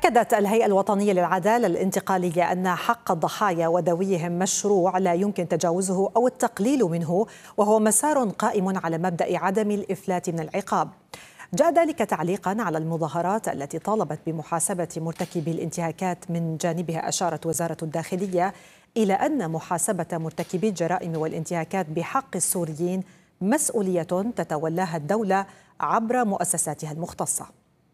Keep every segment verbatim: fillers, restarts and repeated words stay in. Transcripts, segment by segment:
أكدت الهيئة الوطنية للعدالة الانتقالية أن حق الضحايا وذويهم مشروع لا يمكن تجاوزه أو التقليل منه، وهو مسار قائم على مبدأ عدم الإفلات من العقاب. جاء ذلك تعليقا على المظاهرات التي طالبت بمحاسبة مرتكبي الانتهاكات. من جانبها أشارت وزارة الداخلية إلى أن محاسبة مرتكبي الجرائم والانتهاكات بحق السوريين مسؤولية تتولاها الدولة عبر مؤسساتها المختصة.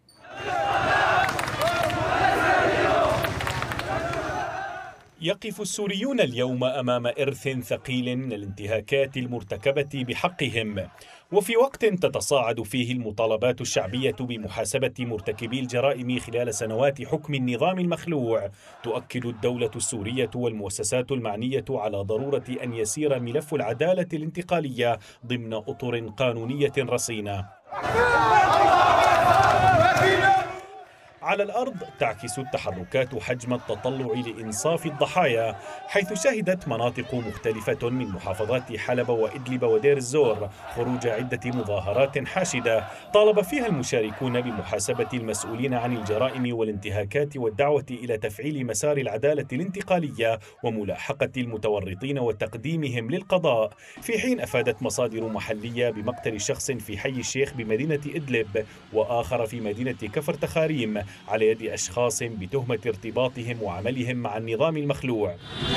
يقف السوريون اليوم أمام إرث ثقيل من الانتهاكات المرتكبة بحقهم، وفي وقت تتصاعد فيه المطالبات الشعبية بمحاسبة مرتكبي الجرائم خلال سنوات حكم النظام المخلوع، تؤكد الدولة السورية والمؤسسات المعنية على ضرورة أن يسير ملف العدالة الانتقالية ضمن أطر قانونية رصينة. على الأرض تعكس التحركات حجم التطلع لإنصاف الضحايا، حيث شهدت مناطق مختلفة من محافظات حلب وإدلب ودير الزور خروج عدة مظاهرات حاشدة طالب فيها المشاركون بمحاسبة المسؤولين عن الجرائم والانتهاكات والدعوة إلى تفعيل مسار العدالة الانتقالية وملاحقة المتورطين وتقديمهم للقضاء. في حين أفادت مصادر محلية بمقتل شخص في حي الشيخ بمدينة إدلب وآخر في مدينة كفر تخاريم على يد أشخاص بتهمة ارتباطهم وعملهم مع النظام المخلوع.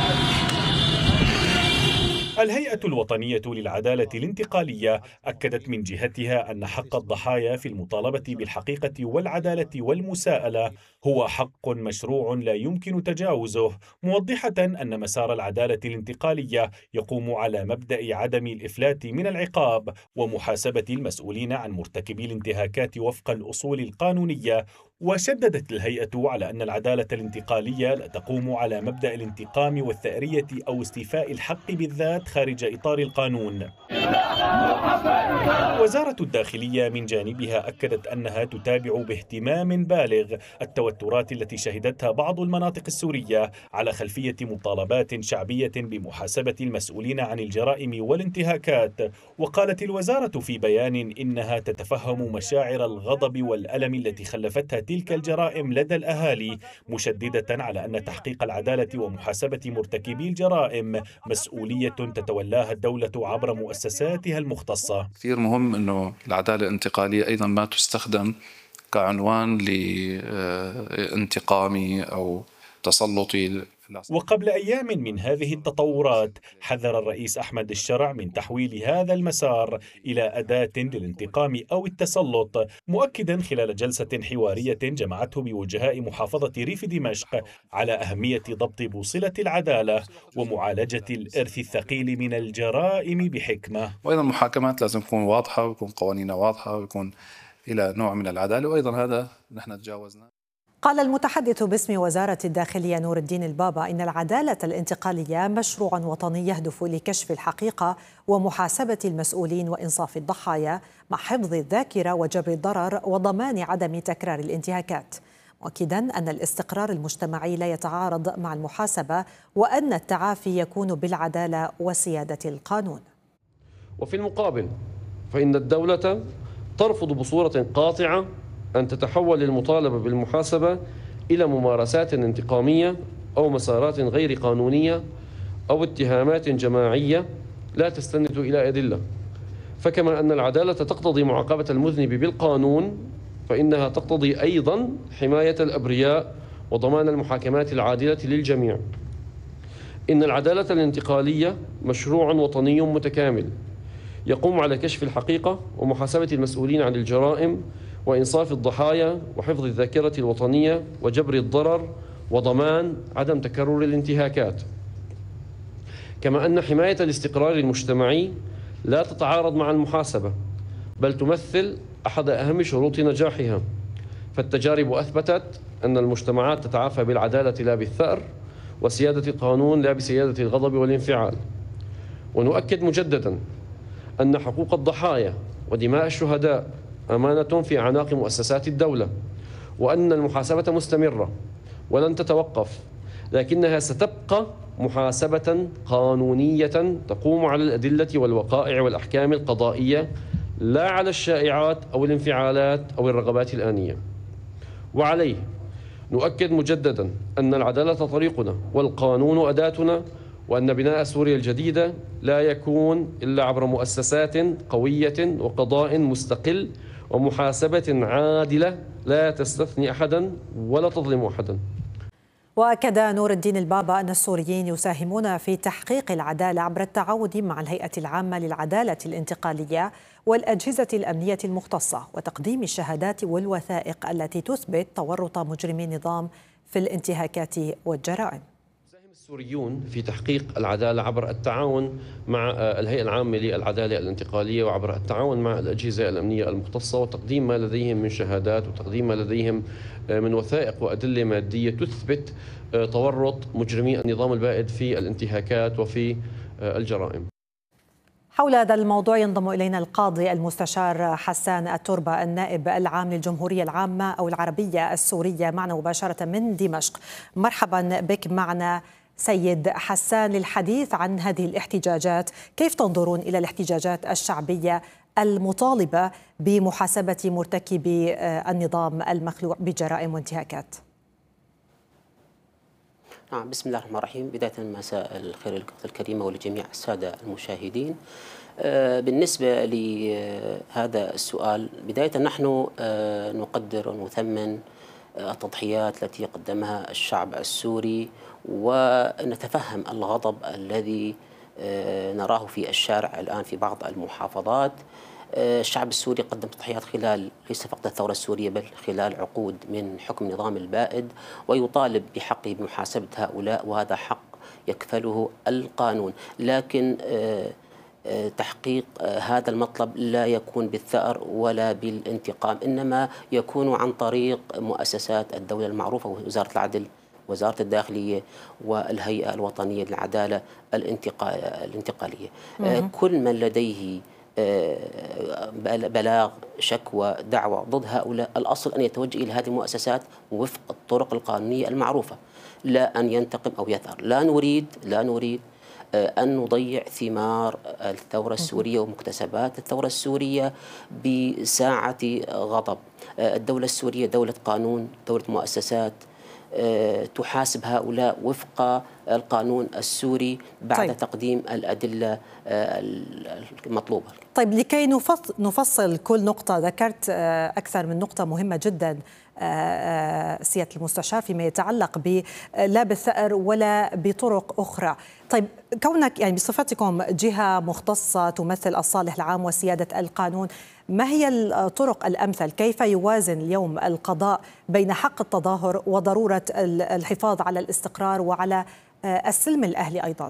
الهيئة الوطنية للعدالة الانتقالية أكدت من جهتها أن حق الضحايا في المطالبة بالحقيقة والعدالة والمساءلة هو حق مشروع لا يمكن تجاوزه، موضحة أن مسار العدالة الانتقالية يقوم على مبدأ عدم الإفلات من العقاب ومحاسبة المسؤولين عن مرتكبي الانتهاكات وفق الأصول القانونية. وشددت الهيئة على أن العدالة الانتقالية لا تقوم على مبدأ الانتقام والثأرية أو استيفاء الحق بالذات خارج إطار القانون. وزارة الداخلية من جانبها أكدت أنها تتابع باهتمام بالغ التوترات التي شهدتها بعض المناطق السورية على خلفية مطالبات شعبية بمحاسبة المسؤولين عن الجرائم والانتهاكات. وقالت الوزارة في بيان إنها تتفهم مشاعر الغضب والألم التي خلفتها تلك الجرائم لدى الأهالي، مشددة على أن تحقيق العدالة ومحاسبة مرتكبي الجرائم مسؤولية تتولاها الدولة عبر مؤسساتها المختصة. كثير مهم أنه العدالة الانتقالية أيضا ما تستخدم كعنوان لانتقامي أو تسلطي. وقبل أيام من هذه التطورات حذر الرئيس أحمد الشرع من تحويل هذا المسار إلى أداة للانتقام أو التسلط، مؤكدا خلال جلسة حوارية جمعته بوجهاء محافظة ريف دمشق على أهمية ضبط بوصلة العدالة ومعالجة الإرث الثقيل من الجرائم بحكمة. وأيضا المحاكمات لازم تكون واضحة ويكون قوانينها واضحة ويكون إلى نوع من العدالة، وأيضا هذا نحن تجاوزنا. قال المتحدث باسم وزارة الداخلية نور الدين البابا إن العدالة الانتقالية مشروع وطني يهدف لكشف الحقيقة ومحاسبة المسؤولين وإنصاف الضحايا مع حفظ الذاكرة وجبر الضرر وضمان عدم تكرار الانتهاكات، مؤكدا أن الاستقرار المجتمعي لا يتعارض مع المحاسبة وأن التعافي يكون بالعدالة وسيادة القانون. وفي المقابل فإن الدولة ترفض بصورة قاطعة أن تتحول المطالبة بالمحاسبة إلى ممارسات انتقامية أو مسارات غير قانونية أو اتهامات جماعية لا تستند إلى أدلة. فكما أن العدالة تقتضي معاقبة المذنب بالقانون، فإنها تقتضي أيضا حماية الأبرياء وضمان المحاكمات العادلة للجميع. إن العدالة الانتقالية مشروع وطني متكامل يقوم على كشف الحقيقة ومحاسبة المسؤولين عن الجرائم وإنصاف الضحايا وحفظ الذاكرة الوطنية وجبر الضرر وضمان عدم تكرر الانتهاكات. كما أن حماية الاستقرار المجتمعي لا تتعارض مع المحاسبة، بل تمثل أحد أهم شروط نجاحها، فالتجارب أثبتت أن المجتمعات تتعافى بالعدالة لا بالثأر، وسيادة القانون لا بسيادة الغضب والانفعال. ونؤكد مجددا أن حقوق الضحايا ودماء الشهداء أمانة في أعناق مؤسسات الدولة، وأن المحاسبة مستمرة ولن تتوقف، لكنها ستبقى محاسبة قانونية تقوم على الأدلة والوقائع والأحكام القضائية، لا على الشائعات أو الانفعالات أو الرغبات الآنية. وعليه نؤكد مجددا أن العدالة طريقنا والقانون أداتنا، وأن بناء سوريا الجديدة لا يكون إلا عبر مؤسسات قوية وقضاء مستقل ومحاسبة عادلة لا تستثني أحدا ولا تظلم أحدا. وأكد نور الدين البابا أن السوريين يساهمون في تحقيق العدالة عبر التعاون مع الهيئة العامة للعدالة الانتقالية والأجهزة الأمنية المختصة وتقديم الشهادات والوثائق التي تثبت تورط مجرمي النظام في الانتهاكات والجرائم. السوريون في تحقيق العدالة عبر التعاون مع الهيئة العامة للعدالة الانتقالية وعبر التعاون مع الأجهزة الأمنية المختصة وتقديم ما لديهم من شهادات وتقديم ما لديهم من وثائق وأدلة مادية تثبت تورط مجرمي النظام البائد في الانتهاكات وفي الجرائم. حول هذا الموضوع ينضم إلينا القاضي المستشار حسان التربة النائب العام للجمهورية العامة أو العربية السورية معنا مباشرة من دمشق. مرحبا بك معنا سيد حسان للحديث عن هذه الاحتجاجات. كيف تنظرون إلى الاحتجاجات الشعبية المطالبة بمحاسبة مرتكبي النظام المخلوع بجرائم وانتهاكات؟ نعم، بسم الله الرحمن الرحيم. بداية مساء الخير لكم الكريمة ولجميع السادة المشاهدين. بالنسبة لهذا السؤال، بداية نحن نقدر ونثمن التضحيات التي قدمها الشعب السوري ونتفهم الغضب الذي نراه في الشارع الآن في بعض المحافظات. الشعب السوري قدم تضحيات خلال ليس فقط الثورة السورية بل خلال عقود من حكم النظام البائد، ويطالب بحقه بمحاسبة هؤلاء، وهذا حق يكفله القانون. لكن تحقيق هذا المطلب لا يكون بالثأر ولا بالانتقام، إنما يكون عن طريق مؤسسات الدولة المعروفة، وزارة العدل، وزارة الداخلية، والهيئة الوطنية للعدالة الانتقالية. كل من لديه بلاغ، شكوى، دعوة ضد هؤلاء، الأصل أن يتوجه إلى هذه المؤسسات وفق الطرق القانونية المعروفة، لا أن ينتقم أو يثأر. لا نريد لا نريد أن نضيع ثمار الثورة السورية ومكتسبات الثورة السورية بساعة غضب. الدولة السورية دولة قانون، دولة مؤسسات تحاسب هؤلاء وفق القانون السوري بعد طيب. تقديم الأدلة المطلوبة. طيب، لكي نفصل كل نقطة، ذكرت أكثر من نقطة مهمة جدا سيادة المستشار فيما يتعلق ب لا بالثأر ولا بطرق أخرى. طيب، كونك يعني بصفتكم جهة مختصة تمثل الصالح العام وسيادة القانون، ما هي الطرق الأمثل؟ كيف يوازن اليوم القضاء بين حق التظاهر وضرورة الحفاظ على الاستقرار وعلى السلم الأهلي أيضا؟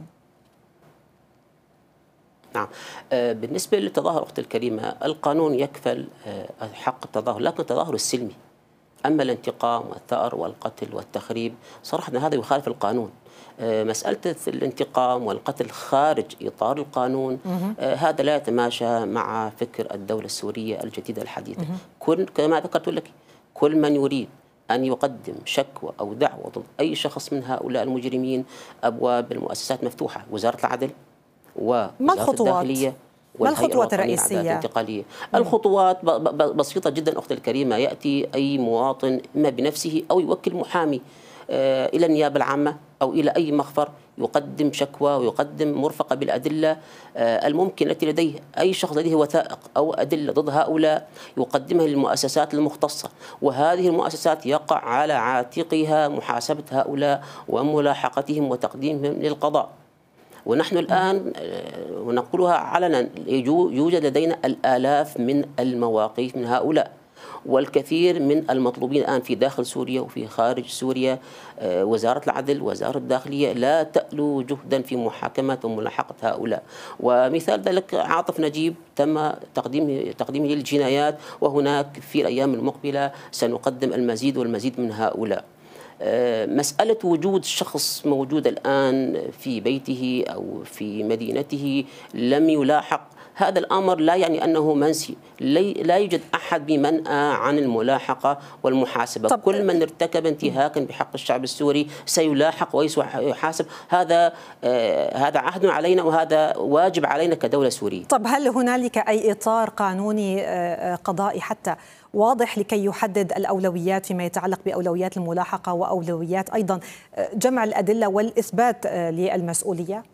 نعم، بالنسبة للتظاهر أختي الكريمة، القانون يكفل حق التظاهر، لكن التظاهر السلمي. أما الانتقام والثأر والقتل والتخريب صراحة هذا يخالف القانون. مسألة الانتقام والقتل خارج إطار القانون هذا لا يتماشى مع فكر الدولة السورية الجديدة الحديثة. كل كما ذكرت لك، كل من يريد أن يقدم شكوى أو دعوة ضد أي شخص من هؤلاء المجرمين، أبواب المؤسسات مفتوحة، وزارة العدل ووزارة الداخلية ما الخطوات الرئيسية؟ الانتقالية. الخطوات بسيطة جدا أختي الكريمة. يأتي أي مواطن إما بنفسه أو يوكل محامي إلى النيابة العامة أو إلى أي مخفر، يقدم شكوى ويقدم مرفقة بالأدلة الممكن التي لديه. أي شخص لديه وثائق أو أدلة ضد هؤلاء يقدمها للمؤسسات المختصة، وهذه المؤسسات يقع على عاتقها محاسبة هؤلاء وملاحقتهم وتقديمهم للقضاء. ونحن الآن ونقولها علنا، يوجد لدينا الآلاف من المواقف من هؤلاء، والكثير من المطلوبين الآن في داخل سوريا وفي خارج سوريا. وزارة العدل، وزارة الداخلية لا تألو جهدا في محاكمة وملاحقة هؤلاء. ومثال ذلك عاطف نجيب تم تقديمه تقديمه للجنايات، وهناك في الأيام المقبلة سنقدم المزيد والمزيد من هؤلاء. مسألة وجود شخص موجود الآن في بيته أو في مدينته لم يلاحق، هذا الأمر لا يعني أنه منسي. لا يوجد أحد بمنأى عن الملاحقة والمحاسبة. طب كل من ارتكب انتهاكا بحق الشعب السوري سيلاحق ويحاسب. هذا آه هذا عهد علينا وهذا واجب علينا كدولة سورية. طب هل هنالك أي إطار قانوني آه قضائي حتى واضح لكي يحدد الأولويات فيما يتعلق بأولويات الملاحقة وأولويات أيضا جمع الأدلة والإثبات للمسؤولية؟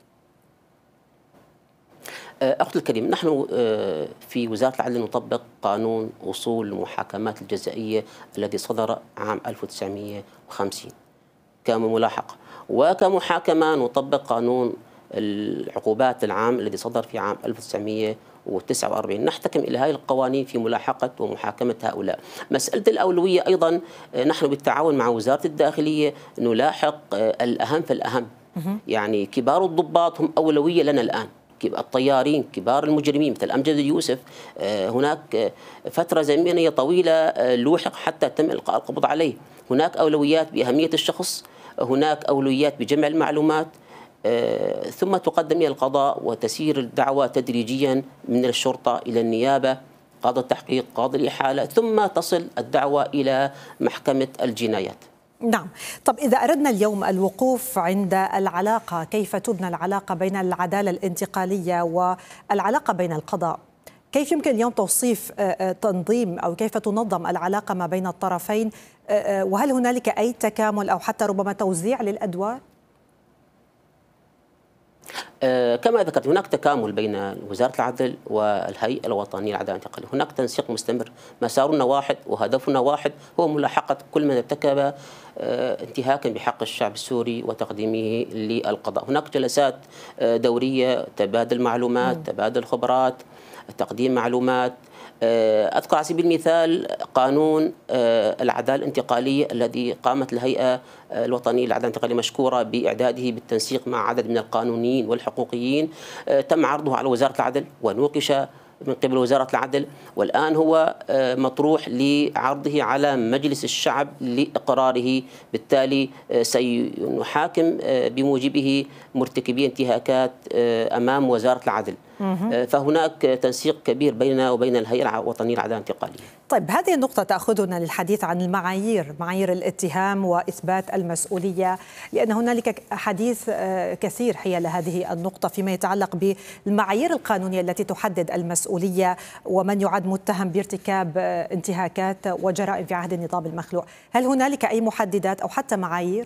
أخت الكريم، نحن في وزارة العدل نطبق قانون أصول المحاكمات الجزائية الذي صدر عام ألف وتسعمئة وخمسين كملاحقة، وكمحاكمة نطبق قانون العقوبات العام الذي صدر في عام ألف وتسعمئة وتسعة وأربعين. نحتكم إلى هذه القوانين في ملاحقة ومحاكمة هؤلاء. مسألة الأولوية أيضا نحن بالتعاون مع وزارة الداخلية نلاحق الأهم فالأهم، يعني كبار الضباط هم أولوية لنا الآن، الطيارين، كبار المجرمين مثل أمجد يوسف. هناك فترة زمنية طويلة لوحق حتى تم إلقاء القبض عليه. هناك أولويات بأهمية الشخص، هناك أولويات بجمع المعلومات، ثم تقدم إلى القضاء وتسير الدعوة تدريجيا من الشرطة إلى النيابة، قاضي التحقيق، قاضي الإحالة، ثم تصل الدعوة إلى محكمة الجنايات. نعم. طب إذا أردنا اليوم الوقوف عند العلاقة، كيف تبنى العلاقة بين العدالة الانتقالية والعلاقة بين القضاء؟ كيف يمكن اليوم توصيف تنظيم أو كيف تنظم العلاقة ما بين الطرفين؟ وهل هنالك أي تكامل أو حتى ربما توزيع للأدوار؟ كما ذكرت هناك تكامل بين وزارة العدل والهيئة الوطنية للعدالة الانتقالية، هناك تنسيق مستمر، مسارنا واحد وهدفنا واحد، هو ملاحقة كل من ارتكب انتهاكا بحق الشعب السوري وتقديمه للقضاء. هناك جلسات دورية، تبادل معلومات، تبادل خبرات، تقديم معلومات. أذكر على سبيل المثال قانون العدالة الانتقالية الذي قامت الهيئة الوطنية للعدالة الانتقالية مشكورة بإعداده بالتنسيق مع عدد من القانونيين والحقوقيين، تم عرضه على وزارة العدل ونوقش من قبل وزارة العدل، والآن هو مطروح لعرضه على مجلس الشعب لإقراره. بالتالي سنحاكم بموجبه مرتكبي انتهاكات أمام وزارة العدل. فهناك تنسيق كبير بيننا وبين الهيئة الوطنية للعدالة الانتقالية. طيب، هذه النقطة تأخذنا للحديث عن المعايير، معايير الاتهام وإثبات المسؤولية، لأن هنالك حديث كثير حيال هذه النقطة فيما يتعلق بالمعايير القانونية التي تحدد المسؤولية ومن يعد متهم بارتكاب انتهاكات وجرائم في عهد النظام المخلوع. هل هنالك أي محددات أو حتى معايير؟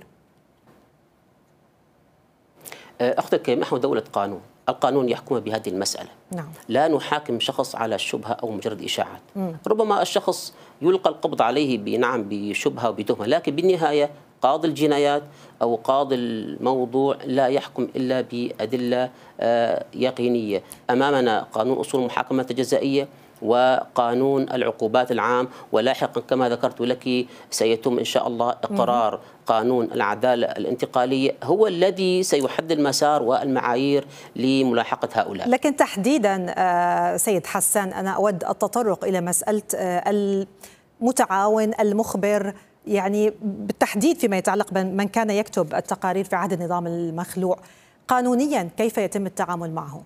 أختي الكريمة، نحن دولة قانون، القانون يحكم بهذه المسألة. نعم. لا نحاكم شخص على شبهة أو مجرد إشاعات. مم. ربما الشخص يلقى القبض عليه بنعم بشبهة وبتهمة، لكن بالنهاية قاضي الجنايات أو قاضي الموضوع لا يحكم إلا بأدلة يقينية. أمامنا قانون أصول المحاكمات الجزائية وقانون العقوبات العام، ولاحقا كما ذكرت لك سيتم إن شاء الله إقرار قانون العدالة الانتقالية، هو الذي سيحدد المسار والمعايير لملاحقة هؤلاء. لكن تحديدا سيد حسان، أنا أود التطرق إلى مسألة المتعاون المخبر، يعني بالتحديد فيما يتعلق بمن كان يكتب التقارير في عهد النظام المخلوع. قانونيا كيف يتم التعامل معه؟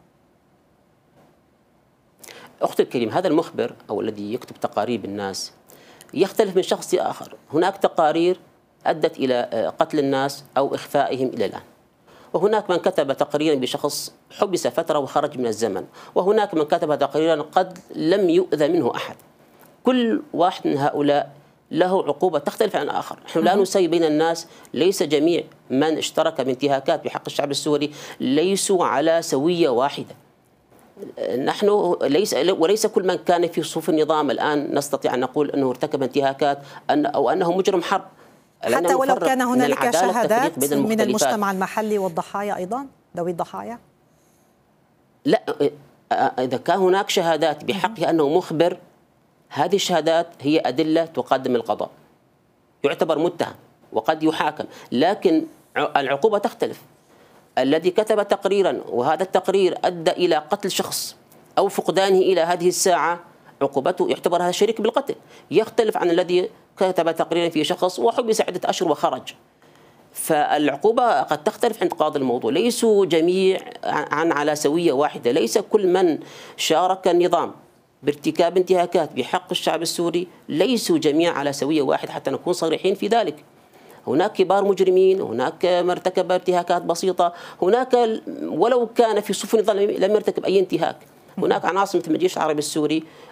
أختي الكريم، هذا المخبر أو الذي يكتب تقارير بالناس يختلف من شخص لآخر. هناك تقارير أدت إلى قتل الناس أو إخفائهم إلى الآن، وهناك من كتب تقريرا بشخص حبس فترة وخرج من الزمن، وهناك من كتب تقريرا قد لم يؤذى منه أحد. كل واحد من هؤلاء له عقوبة تختلف عن آخر. نحن لا نساوي بين الناس، ليس جميع من اشترك بانتهاكات بحق الشعب السوري ليسوا على سوية واحدة. نحن ليس وليس كل من كان في صفوف النظام الآن نستطيع أن نقول أنه ارتكب انتهاكات أن أو أنه مجرم حرب، حتى ولو كان هنالك شهادات من المجتمع المحلي والضحايا أيضا ذوي الضحايا. لا، إذا كان هناك شهادات بحقه أنه مخبر، هذه الشهادات هي أدلة تقدم القضاء، يعتبر متهم وقد يحاكم، لكن العقوبة تختلف. الذي كتب تقريرا وهذا التقرير أدى إلى قتل شخص أو فقدانه إلى هذه الساعة، عقوبته يعتبر هذا شريك بالقتل، يختلف عن الذي كتب تقريرا في شخص وحبس عدة أشهر وخرج. فالعقوبة قد تختلف عند قاضي الموضوع، ليسوا جميع عن على سوية واحدة، ليس كل من شارك النظام بارتكاب انتهاكات بحق الشعب السوري ليسوا جميع على سوية واحدة، حتى نكون صريحين في ذلك. هناك كبار مجرمين، هناك من ارتكب ارتهاكات بسيطة، هناك ولو كان في صفوف النظام لم يرتكب أي انتهاك. هناك عناصر مثل الجيش العربي السوري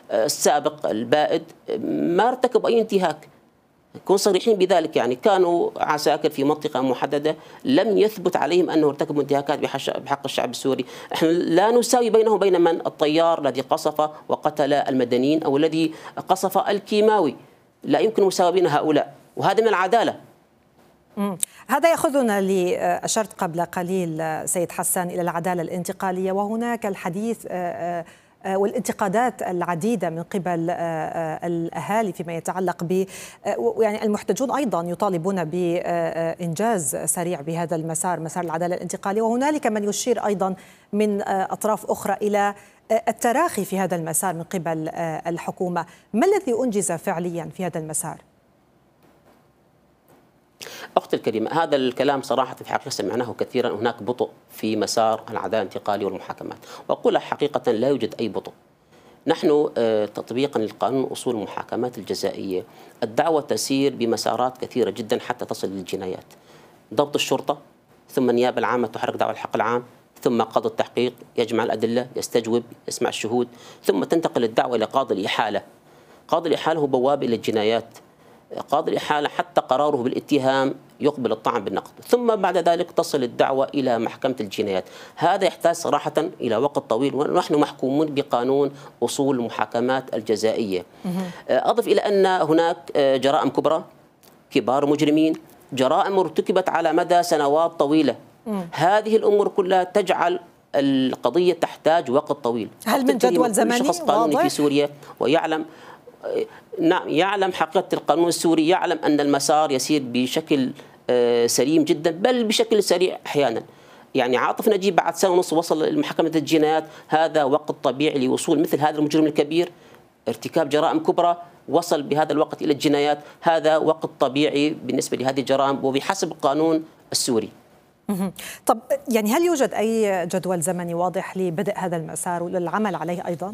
السابق البائد ما ارتكب أي انتهاك. نكون صريحين بذلك، يعني كانوا عساكر في منطقة محددة لم يثبت عليهم أنه ارتكبوا انتهاكات بحق الشعب السوري. نحن لا نساوي بينه وبين من الطيار الذي قصف وقتل المدنيين أو الذي قصف الكيماوي، لا يمكن مساواة بين هؤلاء، وهذا من العدالة. مم. هذا يأخذنا لي أشرت قبل قليل سيد حسان إلى العدالة الانتقالية، وهناك الحديث والانتقادات العديدة من قبل الأهالي فيما يتعلق ب يعني المحتجون أيضا يطالبون بإنجاز سريع بهذا المسار، مسار العدالة الانتقالية، وهنالك من يشير أيضا من أطراف أخرى إلى التراخي في هذا المسار من قبل الحكومة. ما الذي أنجز فعليا في هذا المسار؟ أختي الكريمة، هذا الكلام صراحة في الحقيقة سمعناه كثيرا. هناك بطء في مسار العدالة الانتقالية والمحاكمات، وأقول حقيقة لا يوجد أي بطء. نحن تطبيقا للقانون أصول المحاكمات الجزائية الدعوة تسير بمسارات كثيرة جدا حتى تصل للجنايات. ضبط الشرطة، ثم النيابة العامة تحرك دعوى الحق العام، ثم قاضي التحقيق يجمع الأدلة، يستجوب، يسمع الشهود، ثم تنتقل الدعوة إلى قاضي الإحالة. قاضي الإحالة هو بوابة إلى الجنايات. قاضي الإحالة حتى قراره بالاتهام يقبل الطعن بالنقد، ثم بعد ذلك تصل الدعوة إلى محكمة الجنايات. هذا يحتاج صراحة إلى وقت طويل، ونحن محكومون بقانون أصول المحاكمات الجزائية. أضف إلى أن هناك جرائم كبرى، كبار مجرمين، جرائم ارتكبت على مدى سنوات طويلة. هذه الأمور كلها تجعل القضية تحتاج وقت طويل. هل من جدول زمني شخص قانوني في سوريا ويعلم نعم يعلم حقيقة القانون السوري، يعلم أن المسار يسير بشكل سليم جدا، بل بشكل سريع أحيانا. يعني عاطف نجيب بعد سنة ونص وصل لمحكمة الجنايات، هذا وقت طبيعي لوصول مثل هذا المجرم الكبير، ارتكاب جرائم كبرى، وصل بهذا الوقت إلى الجنايات، هذا وقت طبيعي بالنسبة لهذه الجرائم وبحسب القانون السوري. طب يعني هل يوجد أي جدول زمني واضح لبدء هذا المسار والعمل عليه أيضا؟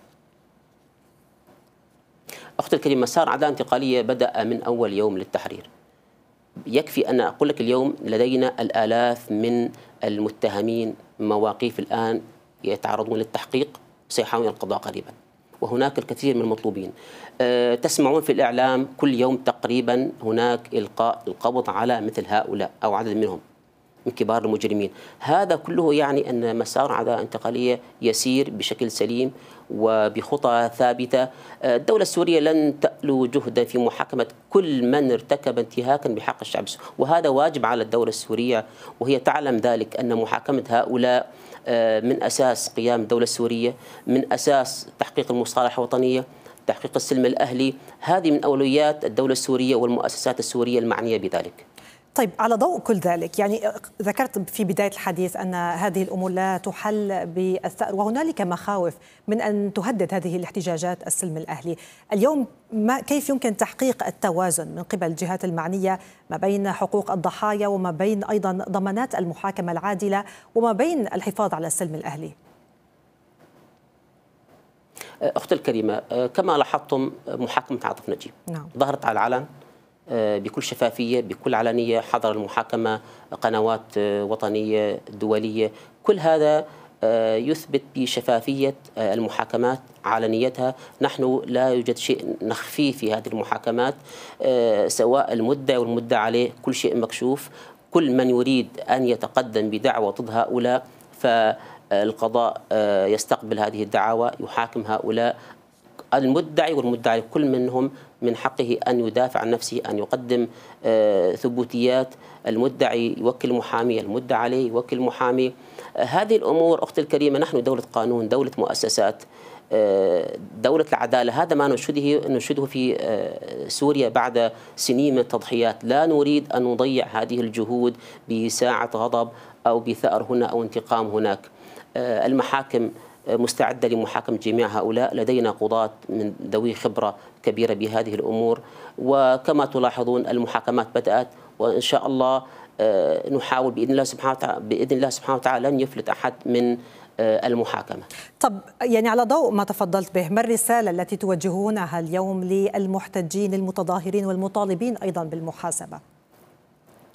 أختي الكريمة، مسار عدالة انتقالية بدأ من أول يوم للتحرير. يكفي أن أقول لك اليوم لدينا الآلاف من المتهمين مواقيف الآن يتعرضون للتحقيق، سيحاولون القضاء قريبا، وهناك الكثير من المطلوبين. أه تسمعون في الإعلام كل يوم تقريبا هناك إلقاء القبض على مثل هؤلاء أو عدد منهم من كبار المجرمين. هذا كله يعني أن مسار عدالة انتقالية يسير بشكل سليم وبخطى ثابتة. الدولة السورية لن تألو جهدا في محاكمة كل من ارتكب انتهاكا بحق الشعب السوري، وهذا واجب على الدولة السورية، وهي تعلم ذلك أن محاكمة هؤلاء من أساس قيام الدولة السورية، من أساس تحقيق المصالحة الوطنية، تحقيق السلم الأهلي. هذه من أولويات الدولة السورية والمؤسسات السورية المعنية بذلك. طيب، على ضوء كل ذلك، يعني ذكرت في بداية الحديث أن هذه الأمور لا تحل بالثأر، وهنالك مخاوف من أن تهدد هذه الاحتجاجات السلم الأهلي. اليوم ما كيف يمكن تحقيق التوازن من قبل الجهات المعنية ما بين حقوق الضحايا وما بين أيضا ضمانات المحاكمة العادلة وما بين الحفاظ على السلم الأهلي؟ أختي الكريمة، كما لاحظتم محاكمة عاطف نجيب نعم. ظهرت على العلن بكل شفافية، بكل علنية، حضر المحاكمة قنوات وطنية دولية. كل هذا يثبت بشفافية المحاكمات، علنيتها. نحن لا يوجد شيء نخفيه في هذه المحاكمات، سواء المدعي والمدعى عليه، كل شيء مكشوف. كل من يريد أن يتقدم بدعوى ضد هؤلاء فالقضاء يستقبل هذه الدعاوى، يحاكم هؤلاء. المدعي والمدعي كل منهم من حقه أن يدافع عن نفسه، أن يقدم ثبوتيات. المدعي يوكل محامي، المدعى عليه يوكل محامي. هذه الأمور أختي الكريمة، نحن دولة قانون، دولة مؤسسات، دولة العدالة. هذا ما نشهده نشهده في سوريا بعد سنين من التضحيات. لا نريد أن نضيع هذه الجهود بساعة غضب أو بثأر هنا أو انتقام هناك. المحاكم مستعدة لمحاكمة جميع هؤلاء، لدينا قضاة من ذوي خبرة كبيرة بهذه الأمور، وكما تلاحظون المحاكمات بدأت، وإن شاء الله نحاول بإذن الله سبحانه وتعالى بإذن الله سبحانه وتعالى لن يفلت أحد من المحاكمة. طب يعني على ضوء ما تفضلت به، ما الرسالة التي توجهونها اليوم للمحتجين المتظاهرين والمطالبين أيضا بالمحاسبة؟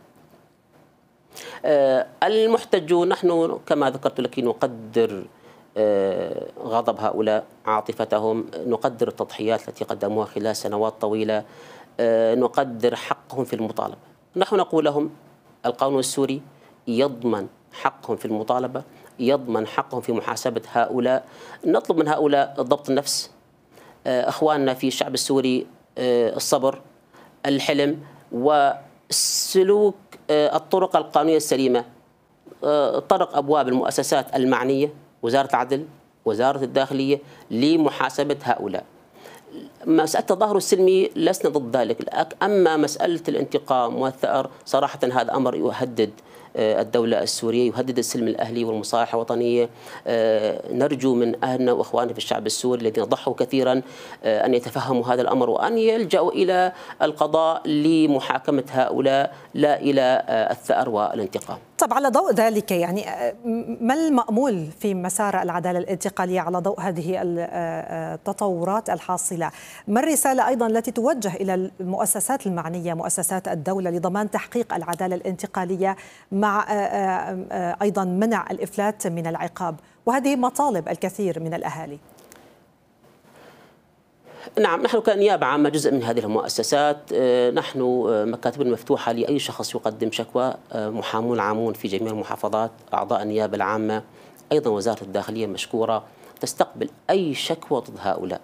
المحتجون، نحن كما ذكرت لك نقدر غضب هؤلاء، عاطفتهم، نقدر التضحيات التي قدموها خلال سنوات طويلة، نقدر حقهم في المطالبة. نحن نقول لهم القانون السوري يضمن حقهم في المطالبة، يضمن حقهم في محاسبة هؤلاء. نطلب من هؤلاء ضبط النفس، أخواننا في الشعب السوري الصبر، الحلم، وسلوك الطرق القانونية السليمة، طرق أبواب المؤسسات المعنية، وزارة العدل، وزارة الداخلية، لمحاسبة هؤلاء. مسألة التظاهر السلمي لسنا ضد ذلك، أما مسألة الانتقام والثأر صراحة هذا أمر يهدد الدولة السورية، يهدد السلم الأهلي والمصالحة الوطنية. نرجو من أهلنا وأخواننا في الشعب السوري الذين ضحوا كثيرا أن يتفهموا هذا الأمر وأن يلجأوا إلى القضاء لمحاكمة هؤلاء، لا إلى الثأر والانتقام. طب على ضوء ذلك، يعني ما المأمول في مسار العدالة الانتقالية على ضوء هذه التطورات الحاصلة؟ ما الرسالة أيضا التي توجه إلى المؤسسات المعنية، مؤسسات الدولة، لضمان تحقيق العدالة الانتقالية مع أيضا منع الإفلات من العقاب، وهذه مطالب الكثير من الأهالي؟ نعم، نحن كنيابة عامة جزء من هذه المؤسسات، نحن مكاتبنا مفتوحة لأي شخص يقدم شكوى، محامون عامون في جميع المحافظات، أعضاء النيابة العامة، أيضا وزارة الداخلية مشكورة تستقبل أي شكوى ضد هؤلاء،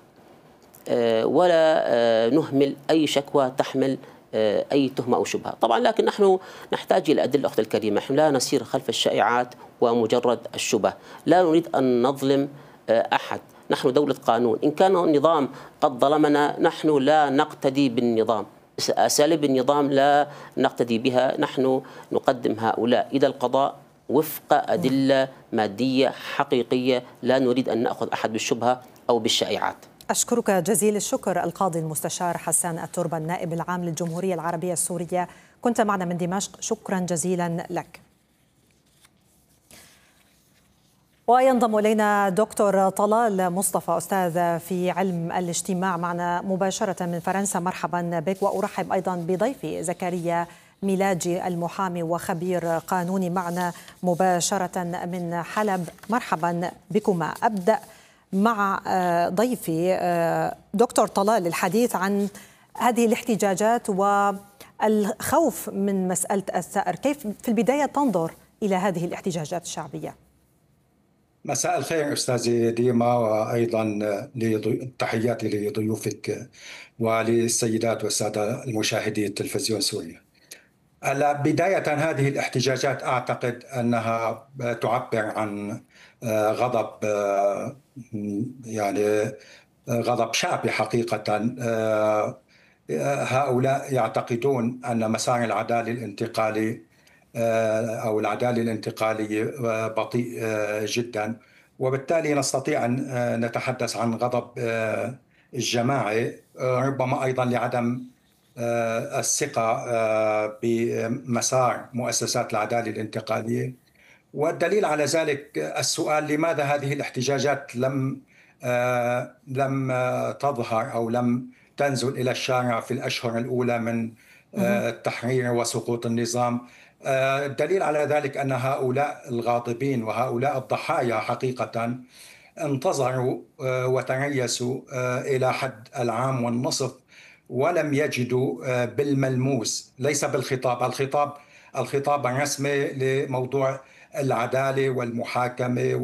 ولا نهمل أي شكوى تحمل أي تهمة أو شبهة. طبعا لكن نحن نحتاج إلى أدلة أختي الكريمة، نحن لا نسير خلف الشائعات ومجرد الشبه، لا نريد أن نظلم أحد. نحن دولة قانون، إن كان النظام قد ظلمنا نحن لا نقتدي بالنظام، أساليب النظام لا نقتدي بها، نحن نقدم هؤلاء إلى القضاء وفق أدلة مادية حقيقية، لا نريد أن نأخذ أحد بالشبهة أو بالشائعات. أشكرك جزيل الشكر القاضي المستشار حسان التربة، النائب العام للجمهورية العربية السورية، كنت معنا من دمشق، شكرا جزيلا لك. وينضم إلينا دكتور طلال مصطفى، أستاذ في علم الاجتماع، معنا مباشرة من فرنسا. مرحبا بك، وأرحب أيضا بضيفي زكريا ميلاجي، المحامي وخبير قانوني، معنا مباشرة من حلب. مرحبا بكما. أبدأ مع ضيفي دكتور طلال الحديث عن هذه الاحتجاجات والخوف من مسألة الثأر. كيف في البداية تنظر إلى هذه الاحتجاجات الشعبية؟ مساء الخير أستاذي ديما، وأيضا تحياتي لضيوفك وللسيدات والسادة المشاهدي التلفزيون السوري. بداية هذه الاحتجاجات أعتقد أنها تعبر عن غضب، يعني غضب شعبي حقيقة. هؤلاء يعتقدون أن مسار العدالة الانتقالي أو العدالة الانتقالية بطيء جدا، وبالتالي نستطيع أن نتحدث عن غضب الجماعي، ربما أيضا لعدم الثقة بمسار مؤسسات العدالة الانتقالية. والدليل على ذلك السؤال: لماذا هذه الاحتجاجات لم لم تظهر أو لم تنزل إلى الشارع في الأشهر الأولى من التحرير وسقوط النظام؟ الدليل على ذلك أن هؤلاء الغاضبين وهؤلاء الضحايا حقيقة انتظروا وتريثوا إلى حد العام والنصف، ولم يجدوا بالملموس، ليس بالخطاب، الخطاب الخطاب الرسمي لموضوع العدالة والمحاكمة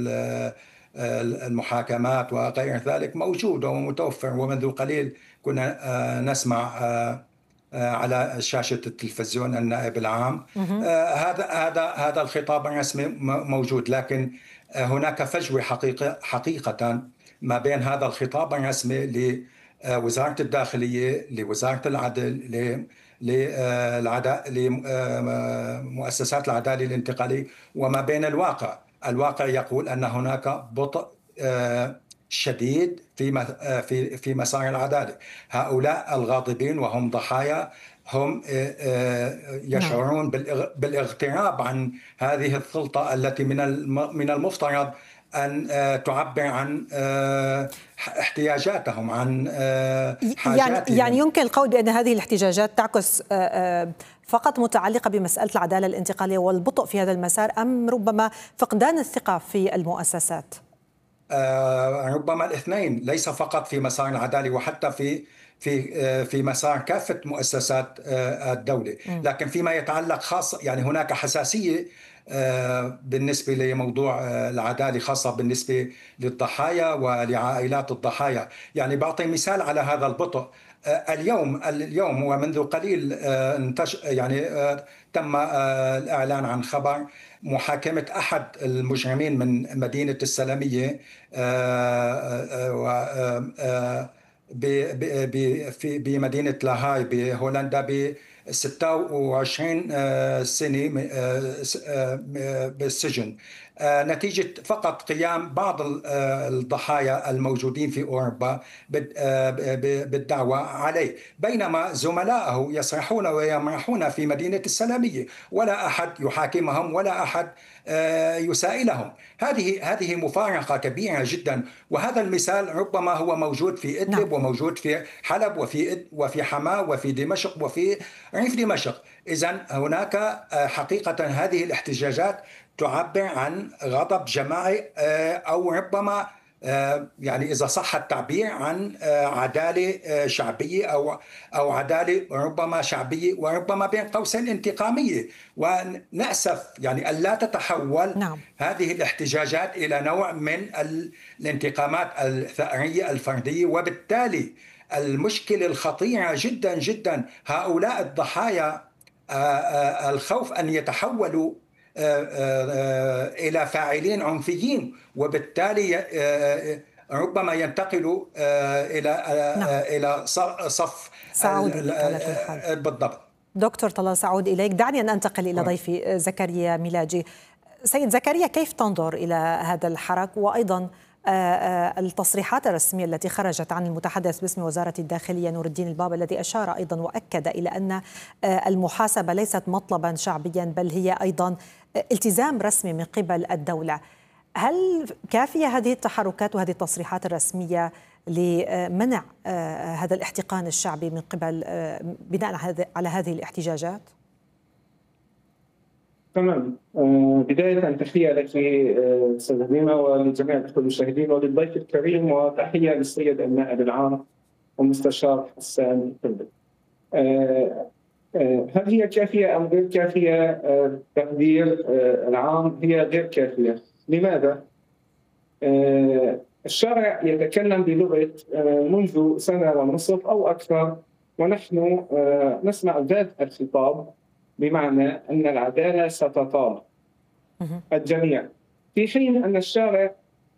والمحاكمات وغير ذلك موجود ومتوفر، ومنذ قليل كنا نسمع على شاشة التلفزيون النائب العام. هذا هذا هذا الخطاب الرسمي موجود، لكن هناك فجوة حقيقة حقيقة ما بين هذا الخطاب الرسمي لوزارة الداخلية، لوزارة العدل، لمؤسسات العدالة الانتقالية، وما بين الواقع. الواقع يقول أن هناك بطء شديد في في في مسار العدالة. هؤلاء الغاضبين وهم ضحايا هم يشعرون بالاغتراب عن هذه السلطة التي من من المفترض أن تعبر عن احتياجاتهم، عن حاجاتهم. يعني يمكن القول بأن هذه الاحتجاجات تعكس فقط متعلقة بمسألة العدالة الانتقالية والبطء في هذا المسار، أم ربما فقدان الثقة في المؤسسات؟ ربما الاثنين، ليس فقط في مسار العدالة وحتى في في في مسار كافة مؤسسات الدولة. لكن فيما يتعلق خاصة يعني هناك حساسية بالنسبة لموضوع العدالة، خاصة بالنسبة للضحايا ولعائلات الضحايا. يعني بعطي مثال على هذا البطء. اليوم اليوم ومنذ قليل انتش يعني تم الإعلان عن خبر محاكمة أحد المجرمين من مدينة السلمية بمدينة لاهاي بهولندا ب ستة وعشرين سنة بالسجن نتيجة فقط قيام بعض الضحايا الموجودين في أوروبا بالدعوة عليه، بينما زملائه يسرحون ويمرحون في مدينة السلمية ولا أحد يحاكمهم ولا أحد يسائلهم. هذه هذه مفارقة كبيرة جدا، وهذا المثال ربما هو موجود في إدلب نعم. وموجود في حلب وفي وفي حماة وفي دمشق وفي ريف دمشق. إذن هناك حقيقة هذه الاحتجاجات تعبر عن غضب جماعي أو ربما يعني إذا صح التعبير عن عدالة شعبية أو أو عدالة ربما شعبية وربما بين قوسين انتقامية. ونأسف يعني ألا تتحول نعم. هذه الاحتجاجات إلى نوع من الانتقامات الثأرية الفردية، وبالتالي المشكلة الخطيرة جدا جدا هؤلاء الضحايا الخوف أن يتحولوا إلى فاعلين عنفيين، وبالتالي ربما ينتقلوا إلى نعم. إلى صف سعودي بالضبط. دكتور طلال سعود، إليك. دعني أن أنتقل إلى ضيفي زكريا ميلاجي. سيد زكريا، كيف تنظر إلى هذا الحراك وأيضا التصريحات الرسمية التي خرجت عن المتحدث باسم وزارة الداخلية نور الدين البابا، الذي أشار أيضا وأكد إلى أن المحاسبة ليست مطلبا شعبيا بل هي أيضا التزام رسمي من قبل الدولة؟ هل كافية هذه التحركات وهذه التصريحات الرسمية لمنع هذا الاحتقان الشعبي من قبل بناء على هذه الاحتجاجات؟ تمام. بداية تحية لك أستاذ هبيمة ولجميع المشاهدين وللضيف الكريم، وتحية للسيد النائب العام والمستشار حسان الكندي. هل هي كافية أم غير كافية؟ تقدير العام هي غير كافية. لماذا؟ الشارع يتكلم بلغة منذ سنة ونصف أو أكثر، ونحن نسمع ذات الخطاب، بمعنى أن العدالة ستطال الجميع، في حين أن الشارع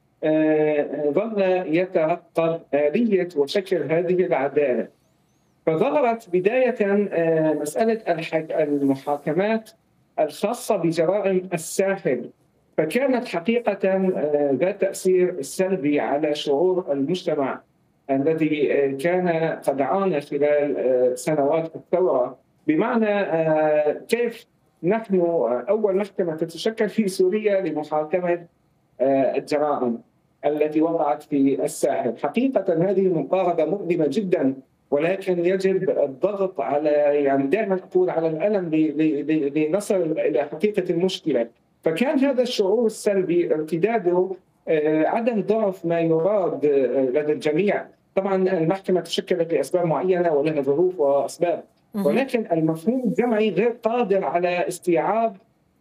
ظل يتعقد آلية وشكل هذه العدالة. فظهرت بداية مسألة المحاكمات الخاصة بجرائم الساحل، فكانت حقيقة ذات تأثير سلبي على شعور المجتمع الذي كان قد عانى خلال سنوات الثورة. بمعنى كيف نحن أول محكمة تتشكل في سوريا لمحاكمة الجرائم التي وقعت في الساحل. حقيقة هذه مقاربة مؤلمة جدا، ولكن يجب الضغط على يعني دائما أقول على الألم لنصل إلى حقيقة المشكلة. فكان هذا الشعور السلبي ارتداده عدم ضعف ما يراد لدى الجميع. طبعا المحكمة تشكلت لأسباب معينة ولها ظروف وأسباب، ولكن المفهوم الجمعي غير قادر على استيعاب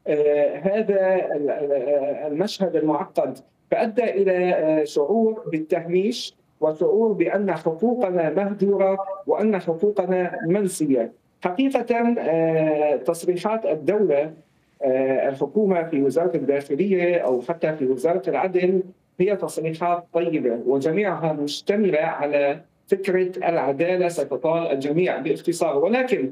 هذا المشهد المعقد، فأدى إلى شعور بالتهميش وشعور بأن حقوقنا مهدورة وأن حقوقنا منسية. حقيقة تصريحات الدولة الحكومة في وزارة الداخلية أو حتى في وزارة العدل هي تصريحات طيبة، وجميعها مشتملة على فكرة العدالة ستطال الجميع باختصار. ولكن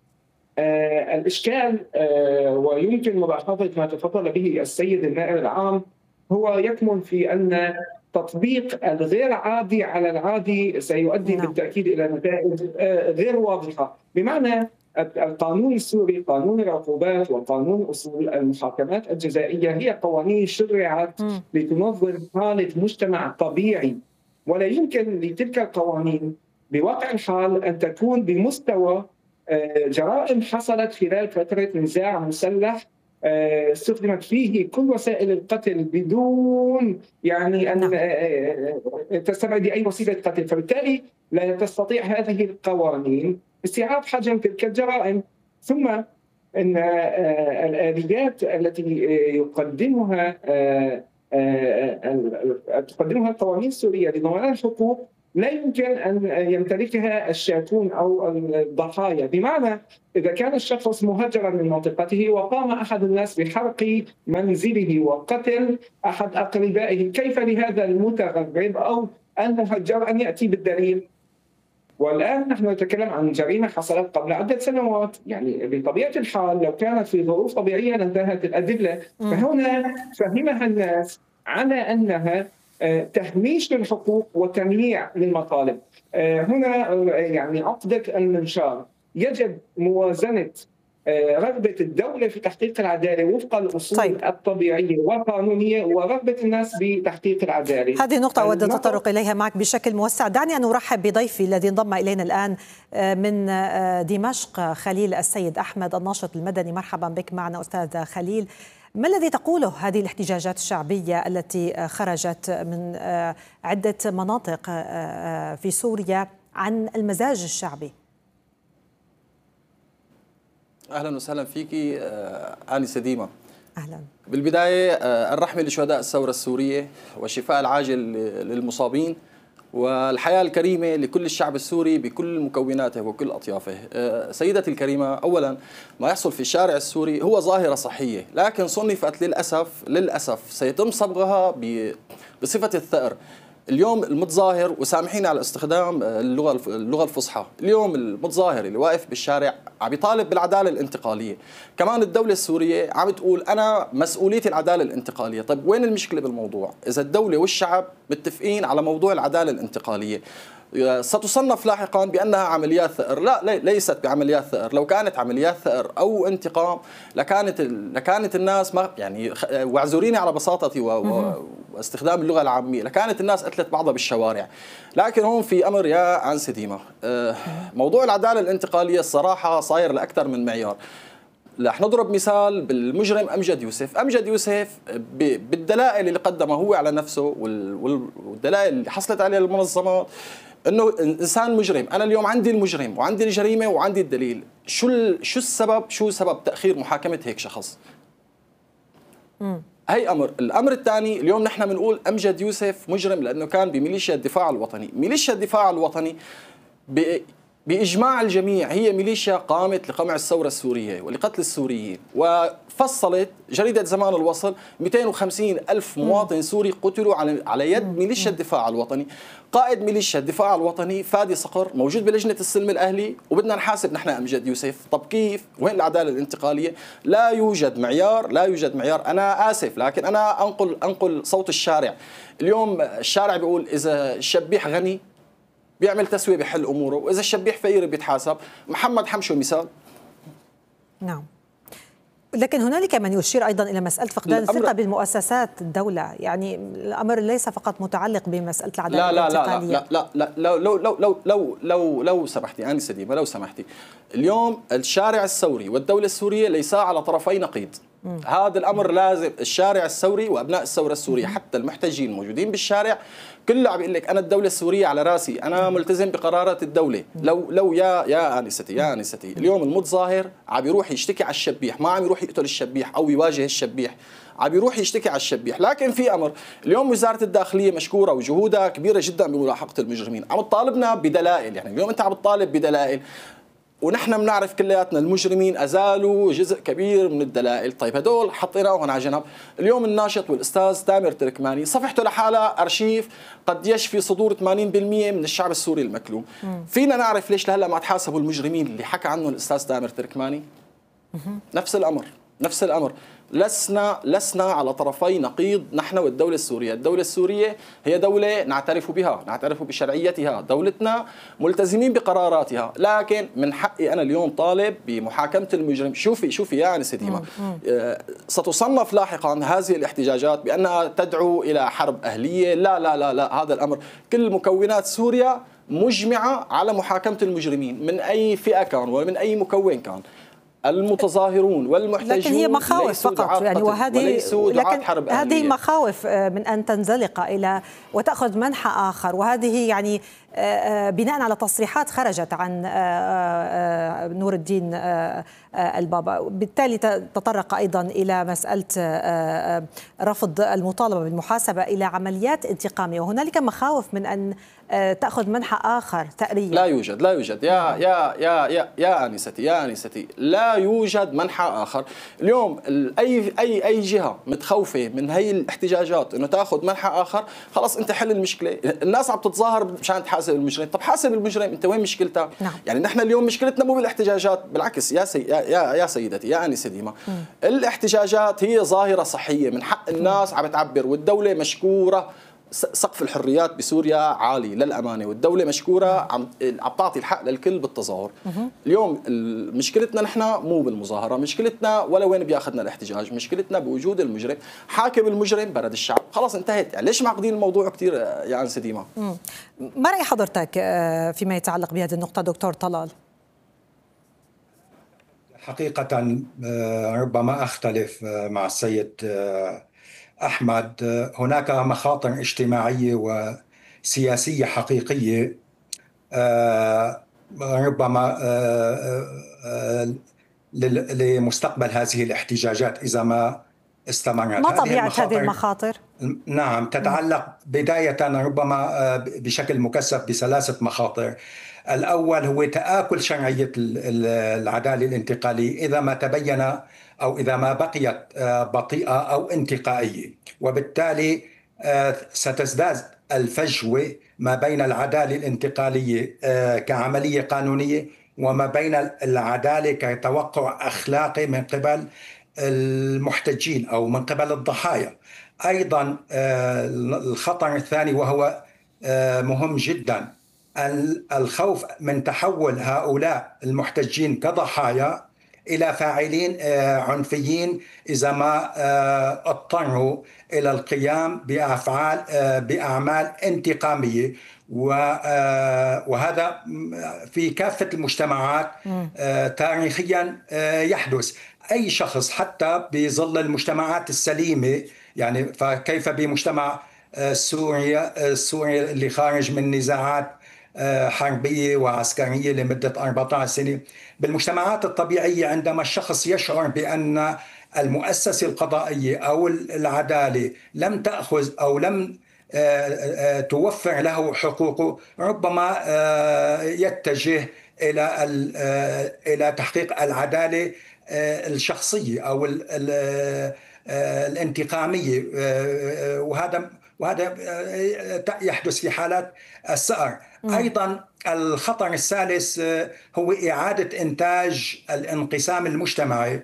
آه الإشكال آه ويمكن ملاحظة ما تفضل به السيد النائب العام هو يكمن في أن تطبيق الغير عادي على العادي سيؤدي نعم. بالتأكيد إلى نتائج آه غير واضحة. بمعنى القانون السوري، قانون العقوبات وقانون أصول المحاكمات الجزائية هي قوانين شرعت م. لتنظم حالة مجتمع طبيعي، ولا يمكن لتلك القوانين بواقع الحال أن تكون بمستوى جرائم حصلت خلال فترة نزاع مسلح استخدمت فيه كل وسائل القتل بدون يعني أن تستبعد أي وسيلة قتل، فبالتالي لا تستطيع هذه القوانين استيعاب حجم تلك الجرائم. ثم أن الآليات التي يقدمها تقدمها القوانين السورية لضمان الحقوق لا يمكن أن يمتلكها الشاكون أو الضحايا، بمعنى إذا كان الشخص مهجرا من منطقته وقام أحد الناس بحرق منزله وقتل أحد أقربائه، كيف لهذا المتغرب أو المهجر أن يأتي بالدليل؟ والآن نحن نتكلم عن جريمة حصلت قبل عدة سنوات، يعني بطبيعة الحال لو كانت في ظروف طبيعية لانتهت الأدلة، فهنا فهمها الناس على أنها تهميش للحقوق وتمييع للمطالب. هنا يعني عقدة المنشار، يجب موازنة رغبة الدولة في تحقيق العدالة وفق الأصول طيب. الطبيعية والقانونية ورغبة الناس بتحقيق العدالة. هذه نقطة أود التطرق إليها معك بشكل موسع. دعني أن أرحب بضيفي الذي انضم إلينا الآن من دمشق، خليل السيد أحمد الناشط المدني. مرحبا بك معنا أستاذ خليل. ما الذي تقوله هذه الاحتجاجات الشعبية التي خرجت من عدة مناطق في سوريا عن المزاج الشعبي؟ أهلا وسهلا فيكي آنسة ديما. أهلا. بالبداية الرحمة لشهداء الثورة السورية والشفاء العاجل للمصابين والحياة الكريمة لكل الشعب السوري بكل مكوناته وكل أطيافه. سيدتي الكريمة، أولا ما يحصل في الشارع السوري هو ظاهرة صحية، لكن صنفت للأسف للأسف سيتم صبغها بصفة الثأر. اليوم المتظاهر، وسامحيني على استخدام اللغة اللغة الفصحى، اليوم المتظاهر اللي واقف بالشارع عم يطالب بالعدالة الانتقالية، كمان الدولة السورية عم تقول أنا مسؤوليتي العدالة الانتقالية. طيب وين المشكلة بالموضوع؟ إذا الدولة والشعب متفقين على موضوع العدالة الانتقالية ستصنف لاحقا بأنها عمليات ثأر. لا ليست بعمليات ثأر. لو كانت عمليات ثأر أو انتقام لكانت لكانت الناس ما يعني واعذريني على بساطتي واستخدام اللغة العامية، لكانت الناس قتلت بعضها بالشوارع. لكن هون في أمر يا أنسة ديما، موضوع العدالة الانتقالية الصراحة صاير لأكثر من معيار. رح نضرب مثال بالمجرم أمجد يوسف. أمجد يوسف بالدلائل اللي قدمها هو على نفسه والدلائل اللي حصلت عليها المنظمات انه انسان مجرم. انا اليوم عندي المجرم وعندي الجريمه وعندي الدليل، شو شو السبب شو سبب تاخير محاكمه هيك شخص؟ امم هي امر. الامر الثاني، اليوم نحن بنقول امجد يوسف مجرم لانه كان بميليشيا الدفاع الوطني. ميليشيا الدفاع الوطني بإجماع الجميع هي ميليشيا قامت لقمع الثورة السورية ولقتل السوريين، وفصلت جريدة زمان الوصل مئتين وخمسين ألف مواطن سوري قتلوا على يد ميليشيا الدفاع الوطني. قائد ميليشيا الدفاع الوطني فادي صقر موجود بلجنة السلم الأهلي، وبدنا نحاسب نحن أمجد يوسف. طب كيف؟ وين العدالة الانتقالية؟ لا يوجد معيار، لا يوجد معيار. أنا آسف لكن أنا أنقل أنقل صوت الشارع. اليوم الشارع بيقول إذا الشبيح غني بيعمل تسوية بحل أموره، وإذا الشبيح فقير بيتحاسب. محمد حمشو مثال. نعم، لكن هنالك من يشير أيضا إلى مسألة فقدان الثقة بالمؤسسات الدولة. يعني الأمر ليس فقط متعلق بمسألة العدالة لا الانتقالية. لا لا لا لا لو لو لو لو لو لو سمحتي أنسة ديما، لو سمحتي، اليوم الشارع الثوري والدولة السورية ليسا على طرفي نقيض. مم. هذا الأمر لازم الشارع الثوري وأبناء الثورة السورية حتى المحتجين الموجودين بالشارع كله عم يقول لك أنا الدولة السورية على راسي، أنا ملتزم بقرارات الدولة. لو لو يا يا آنستي يا آنستي اليوم المتظاهر عم يروح يشتكي على الشبيح، ما عم يروح يقتل الشبيح أو يواجه الشبيح، عم يروح يشتكي على الشبيح. لكن في أمر، اليوم وزارة الداخلية مشكورة وجهودها كبيرة جدا بملاحقة المجرمين، عم تطالبنا بدلائل. يعني اليوم أنت عم تطالب بدلائل ونحن بنعرف كلياتنا المجرمين أزالوا جزء كبير من الدلائل. طيب هدول حطيناهم على جنب. اليوم الناشط والأستاذ تامر تركماني صفحته لحالها أرشيف قد يشفي صدور ثمانين بالمئة من الشعب السوري المكلوم. فينا نعرف ليش لهلا ما تحاسبوا المجرمين اللي حكى عنهم الأستاذ تامر تركماني؟ نفس الأمر نفس الأمر. لسنا لسنا على طرفي نقيض نحن والدولة السورية. الدولة السورية هي دولة نعترف بها، نعترف بشرعيتها، دولتنا ملتزمين بقراراتها، لكن من حقي أنا اليوم طالب بمحاكمة المجرم. شوفي شوفي يا أنسة ديما، ستصنف لاحقا هذه الاحتجاجات بأنها تدعو إلى حرب أهلية. لا لا لا لا، هذا الأمر كل مكونات سوريا مجمعة على محاكمة المجرمين من أي فئة كان ومن أي مكون كان. المتظاهرون والمحتجون لكن هي مخاوف فقط يعني، وهذه لكن حرب هذه مخاوف من أن تنزلق إلى وتأخذ منحى آخر، وهذه يعني بناء على تصريحات خرجت عن نور الدين البابا. بالتالي تطرق أيضا إلى مسألة رفض المطالبة بالمحاسبة إلى عمليات انتقامية، وهنالك مخاوف من أن تأخذ منحى آخر ثأريا. لا يوجد لا يوجد يا يا يا يا يا أنستي يا أنستي لا يوجد منحى آخر. اليوم أي أي أي جهة متخوفة من هي الاحتجاجات إنه تأخذ منحى آخر، خلاص أنت حل المشكلة. الناس عم تتظاهر مشان تحاسب المجرم، طب حاسب المجرم أنت، وين مشكلتها؟ نعم. يعني نحن اليوم مشكلتنا مو بالاحتجاجات، بالعكس يا سي يا يا, يا سيدتي يا أنسة ديما، الاحتجاجات هي ظاهرة صحية، من حق الناس عم تعبر، والدولة مشكورة سقف الحريات بسوريا عالي للأمانة، والدولة مشكورة عم عم تعطي الحق للكل بالتظاهر. اليوم مشكلتنا نحن مو بالمظاهرة، مشكلتنا ولا وين بياخذنا الاحتجاج، مشكلتنا بوجود المجرم، حاكم المجرم برد الشعب، خلاص انتهت. يعني ليش معقدين الموضوع كثير يا أنسة ديما؟ ما رأي حضرتك فيما يتعلق بهذه النقطة دكتور طلال؟ حقيقة ربما أختلف مع السيد أحمد. هناك مخاطر اجتماعية وسياسية حقيقية ربما لمستقبل هذه الاحتجاجات إذا ما استمرت. ما طبيعة هذه المخاطر؟ نعم، تتعلق بداية ربما بشكل مكثف بثلاثة مخاطر. الأول هو تآكل شرعية العدالة الانتقالية إذا ما تبين أو إذا ما بقيت بطيئة أو انتقائية، وبالتالي ستزداد الفجوة ما بين العدالة الانتقالية كعملية قانونية وما بين العدالة كتوقع أخلاقي من قبل المحتجين أو من قبل الضحايا. أيضا الخطر الثاني وهو مهم جدا، الخوف من تحول هؤلاء المحتجين كضحايا إلى فاعلين عنفيين إذا ما اضطروا إلى القيام بأفعال بأعمال انتقامية، وهذا في كافة المجتمعات تاريخيا يحدث. أي شخص حتى بظل المجتمعات السليمة، يعني فكيف بمجتمع سوريا سوريا اللي خارج من نزاعات حربية وعسكرية لمدة أربعة عشر سنة، بالمجتمعات الطبيعية عندما الشخص يشعر بأن المؤسسة القضائية أو العدالة لم تأخذ أو لم توفر له حقوقه، ربما يتجه إلى إلى تحقيق العدالة الشخصية أو الانتقامية، وهذا وهذا يحدث في حالات السأر. أيضا الخطر الثالث هو إعادة إنتاج الانقسام المجتمعي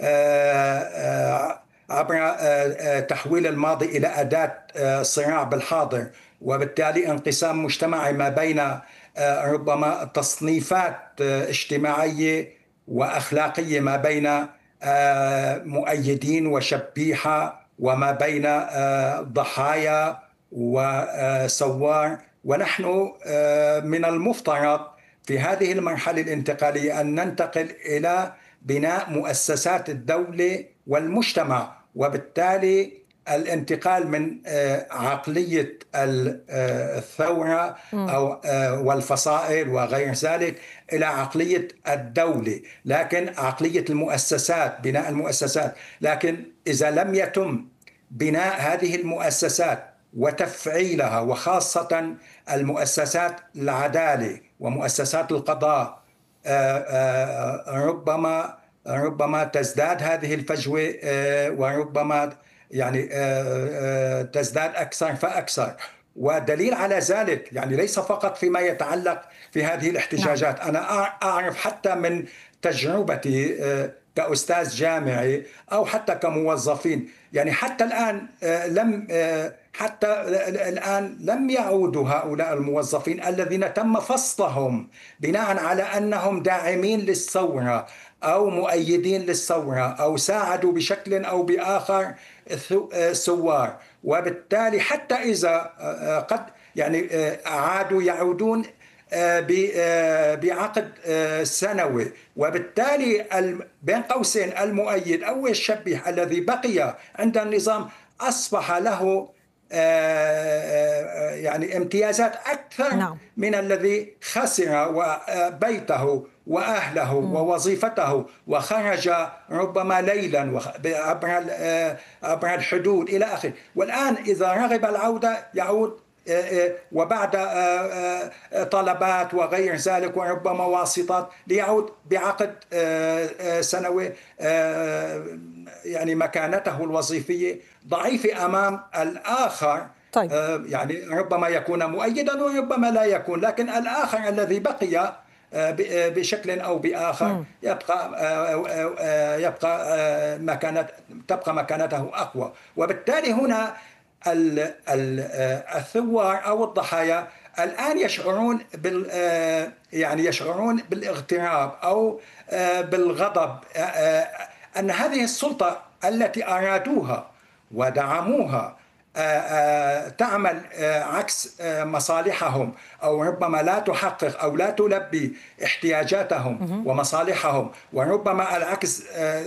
عبر تحويل الماضي إلى أداة صراع بالحاضر، وبالتالي انقسام مجتمعي ما بين ربما تصنيفات اجتماعية وأخلاقية ما بين مؤيدين وشبيحة وما بين ضحايا وسوار. ونحن من المفترض في هذه المرحلة الانتقالية أن ننتقل إلى بناء مؤسسات الدولة والمجتمع، وبالتالي الانتقال من عقلية الثورة أو والفصائل وغير ذلك إلى عقلية الدولة، لكن عقلية المؤسسات، بناء المؤسسات. لكن إذا لم يتم بناء هذه المؤسسات وتفعيلها، وخاصة المؤسسات العدالة ومؤسسات القضاء، ربما ربما تزداد هذه الفجوة، وربما يعني تزداد أكثر فأكثر. ودليل على ذلك يعني ليس فقط فيما يتعلق في هذه الاحتجاجات، أنا أعرف حتى من تجربتي كأستاذ جامعي أو حتى كموظفين، يعني حتى الآن لم حتى الآن لم يعودوا هؤلاء الموظفين الذين تم فصلهم بناء على أنهم داعمين للثورة أو مؤيدين للثورة أو ساعدوا بشكل أو بآخر الثوار، وبالتالي حتى إذا قد يعني عادوا يعودون بعقد سنوي، وبالتالي بين قوسين المؤيد أو الشبيه الذي بقي عند النظام أصبح له يعني امتيازات أكثر نعم. من الذي خسر بيته وأهله ووظيفته وخرج ربما ليلا عبر الحدود إلى آخره. والآن إذا رغب العودة يعود وبعد طلبات وغير ذلك وربما واسطات ليعود بعقد سنوي، يعني مكانته الوظيفية ضعيفة أمام الآخر. طيب. يعني ربما يكون مؤيدا وربما لا يكون، لكن الآخر الذي بقي بشكل أو بآخر يبقى يبقى مكانة تبقى مكانته أقوى. وبالتالي هنا الثوار أو الضحايا الآن يشعرون بال يعني يشعرون بالاغتراب أو بالغضب أن هذه السلطة التي أرادوها ودعموها تعمل عكس مصالحهم، أو ربما لا تحقق أو لا تلبي احتياجاتهم ومصالحهم، وربما العكس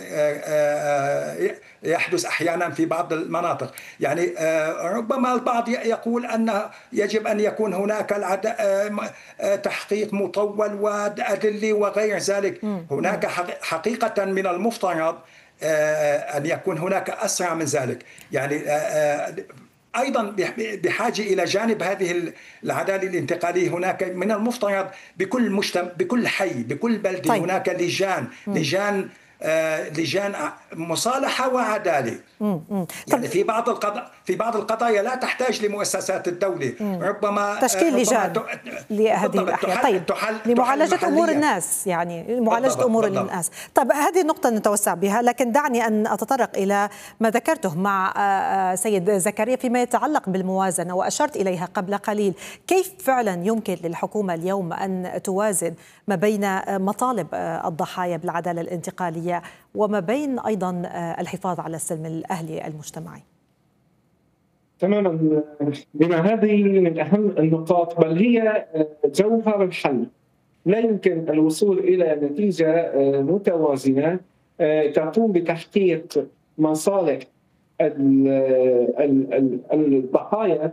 يحدث أحيانا في بعض المناطق. يعني ربما البعض يقول أن يجب أن يكون هناك تحقيق مطول وأدلة وغير ذلك. هناك حقيقة من المفترض أن يكون هناك أسرع من ذلك. يعني أيضا بحاجة إلى جانب هذه العدالة الانتقالية هناك من المفترض بكل مجتمع بكل حي بكل بلدة طيب. هناك لجان لجان آه لجان مصالحة وعدالة. مم. مم. يعني في بعض القضايا في بعض القضايا لا تحتاج لمؤسسات الدولة. مم. ربما تشكيل ربما لجان لهذه الأحياء. طيب تحل لمعالجة تحل أمور الناس، يعني معالجة بالضبط. أمور بالضبط. الناس. طيب هذه النقطة نتوسع بها، لكن دعني أن أتطرق إلى ما ذكرته مع سيد زكريا فيما يتعلق بالموازنة، وأشرت إليها قبل قليل. كيف فعلا يمكن للحكومة اليوم أن توازن ما بين مطالب الضحايا بالعدالة الانتقالية وما بين أيضا الحفاظ على السلم الأهلي المجتمعي؟ تماما بما هذه من أهم النقاط، بل هي جوهر الحل. لا يمكن الوصول إلى نتيجة متوازنة تقوم بتحقيق مصالح الضحايا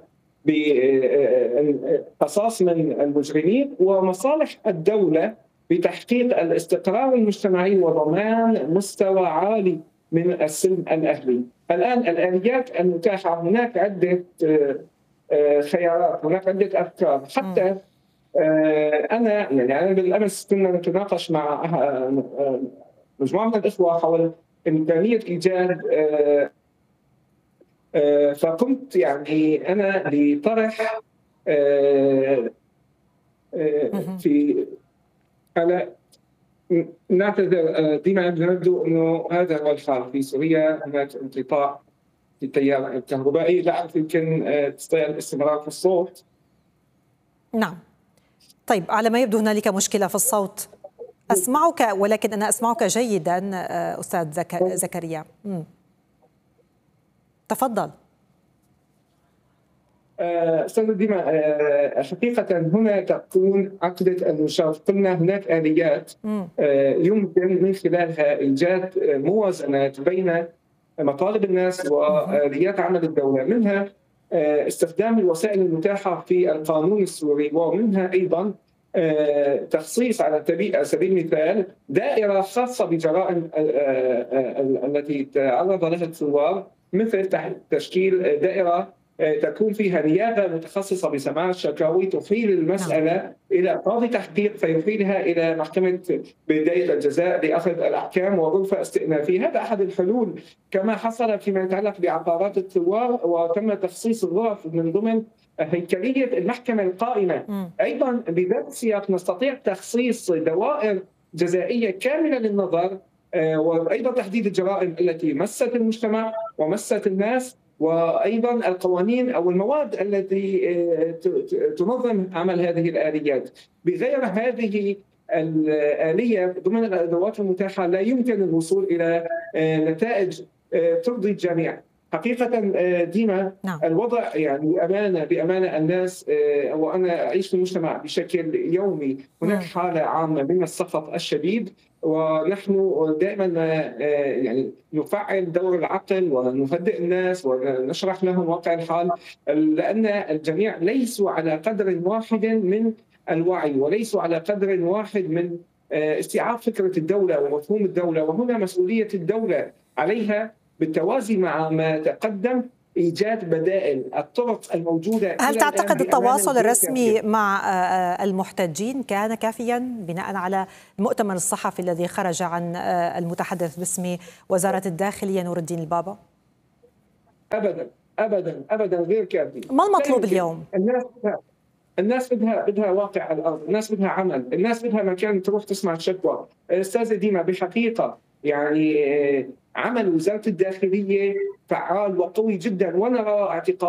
بقصاص من المجرمين ومصالح الدولة بتحقيق الاستقرار المجتمعي وضمان مستوى عالي من السلم الأهلي. الآن الآليات المتاحة هناك عدة خيارات، هناك عدة أفكار. حتى أنا يعني أنا بالأمس كنا نتناقش مع مجموعة من الإخوة حول إمكانية إيجاد، فقمت يعني أنا بطرح في على نعتذر ديما نبدو انه هذا هو الحال في سوريا. هناك انقطاع في التيار الكهربائي، لا اعرف يمكن تستطيع الاستمرار في الصوت. نعم. طيب على ما يبدو هنالك مشكلة في الصوت. اسمعك ولكن انا اسمعك جيدا استاذ زك... زكريا. مم. تفضل. أستاذ ديما، حقيقة هنا تكون عقدة المشاركة. قلنا هناك آليات يمكن من خلالها إيجاد موازنات بين مطالب الناس وآليات عمل الدولة، منها استخدام الوسائل المتاحة في القانون السوري، ومنها أيضا تخصيص على سبيل المثال دائرة خاصة بجرائم التي تعرض لها الثوار، مثل تشكيل دائرة تكون فيها نيابة متخصصة بسماع الشكاوي تحيل المسألة إلى قاضي تحقيق فيحيلها إلى محكمة بداية الجزاء لأخذ الأحكام وغرفة استئنافية. هذا أحد الحلول، كما حصل فيما يتعلق بعقارات الثوار وتم تخصيص الغرف من ضمن هيكلية المحكمة القائمة. أيضا بذات السياق نستطيع تخصيص دوائر جزائية كاملة للنظر، وأيضا تحديد الجرائم التي مست المجتمع ومست الناس، وأيضا القوانين أو المواد التي تنظم عمل هذه الآليات. بغير هذه الآلية ضمن الأدوات المتاحة لا يمكن الوصول إلى نتائج ترضي الجميع. حقيقة ديما نعم. الوضع يعني بأمانة بأمانة الناس، وأنا أعيش في المجتمع بشكل يومي، هناك حالة عامة من السخط الشديد، ونحن دائما يعني نفعل دور العقل ونهدئ الناس ونشرح لهم واقع الحال، لأن الجميع ليسوا على قدر واحد من الوعي وليسوا على قدر واحد من استيعاب فكرة الدولة ومفهوم الدولة. وهنا مسؤولية الدولة عليها بالتوازي مع ما تقدم إيجاد بدائل. الطرق الموجودة هل تعتقد التواصل الرسمي مع المحتجين كان كافيا بناء على المؤتمر الصحفي الذي خرج عن المتحدث باسم وزارة الداخلية نور الدين البابا؟ أبدا أبدا أبدا غير كافي. ما المطلوب اليوم؟ الناس الناس بدها بدها واقع على الارض، الناس بدها عمل، الناس بدها مكان تروح تسمع شكوى. استاذه ديما بحقيقه يعني عمل وزاره الداخليه فعال وقوي جدا، ونرى اعتقاد